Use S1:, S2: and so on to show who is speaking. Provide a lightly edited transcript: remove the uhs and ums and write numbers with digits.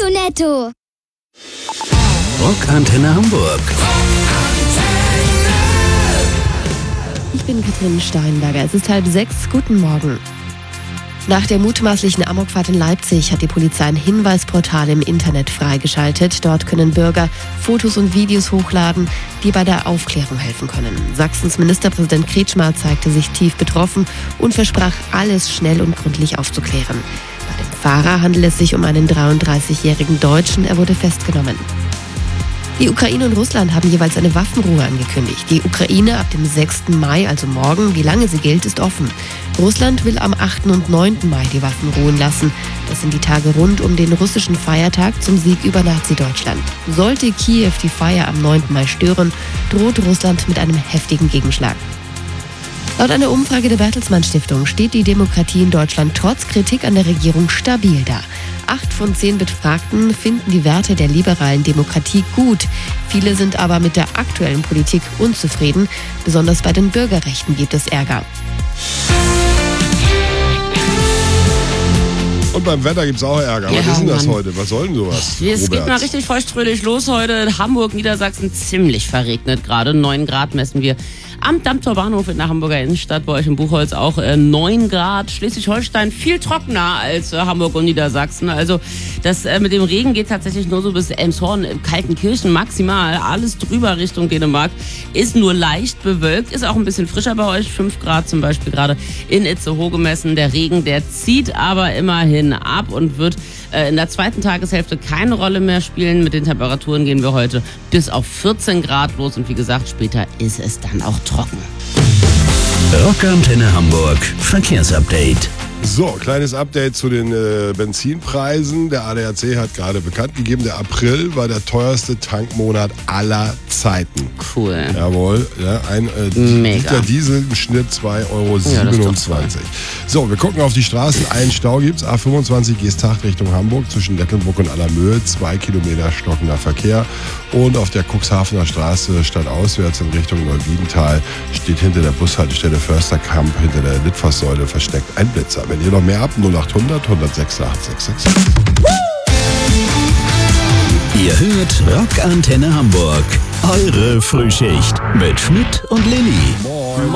S1: zu netto.
S2: Rockantenne Hamburg.
S3: Ich bin Katrin Steinberger. Es ist 5:30. Guten Morgen. Nach der mutmaßlichen Amokfahrt in Leipzig hat die Polizei ein Hinweisportal im Internet freigeschaltet. Dort können Bürger Fotos und Videos hochladen, die bei der Aufklärung helfen können. Sachsens Ministerpräsident Kretschmer zeigte sich tief betroffen und versprach, alles schnell und gründlich aufzuklären. Bei dem Fahrer handelt es sich um einen 33-jährigen Deutschen. Er wurde festgenommen. Die Ukraine und Russland haben jeweils eine Waffenruhe angekündigt. Die Ukraine ab dem 6. Mai, also morgen. Wie lange sie gilt, ist offen. Russland will am 8. und 9. Mai die Waffen ruhen lassen. Das sind die Tage rund um den russischen Feiertag zum Sieg über Nazi-Deutschland. Sollte Kiew die Feier am 9. Mai stören, droht Russland mit einem heftigen Gegenschlag. Laut einer Umfrage der Bertelsmann Stiftung steht die Demokratie in Deutschland trotz Kritik an der Regierung stabil da. 8 von 10 Befragten finden die Werte der liberalen Demokratie gut. Viele sind aber mit der aktuellen Politik unzufrieden. Besonders bei den Bürgerrechten gibt es Ärger.
S4: Und beim Wetter gibt es auch Ärger.
S5: Ja,
S4: was ist denn das
S5: Mann.
S4: heute? Was soll denn sowas?
S5: Es geht
S4: Robert?
S5: mal richtig feuchtfröhlich los heute. Hamburg, Niedersachsen ziemlich verregnet gerade. 9 Grad messen wir am Dammtor Bahnhof in der Hamburger Innenstadt. Bei euch in Buchholz auch 9 Grad. Schleswig-Holstein viel trockener als Hamburg und Niedersachsen. Also das mit dem Regen geht tatsächlich nur so bis Elmshorn, Kaltenkirchen maximal. Alles drüber Richtung Dänemark. Ist nur leicht bewölkt. Ist auch ein bisschen frischer bei euch. 5 Grad zum Beispiel gerade in Itzehoe gemessen. Der Regen, der zieht aber immerhin ab und wird in der zweiten Tageshälfte keine Rolle mehr spielen. Mit den Temperaturen gehen wir heute bis auf 14 Grad los. Und wie gesagt, später ist es dann auch trocken.
S2: Rockantenne Hamburg. Verkehrsupdate.
S4: So, kleines Update zu den Benzinpreisen. Der ADAC hat gerade bekannt gegeben, der April war der teuerste Tankmonat aller Zeiten.
S5: Cool.
S4: Jawohl, ja, ein
S5: Mega.
S4: Liter Diesel im Schnitt 2,27
S5: Ja, das ist
S4: Euro.
S5: doch toll.
S4: So, wir gucken auf die Straßen. Einen Stau gibt's. A25 Geesthacht Richtung Hamburg zwischen Dettelbruck und Allermöhe. 2 Kilometer stockender Verkehr. Und auf der Cuxhavener Straße stadtauswärts in Richtung Neuwiedental steht hinter der Bushaltestelle Försterkamp hinter der Litfaßsäule versteckt ein Blitzer. Wenn ihr noch mehr habt, 0800 106 8666.
S2: Ihr hört Rockantenne Hamburg. Eure Frühschicht mit Schmidt und Lilly.
S4: Moin.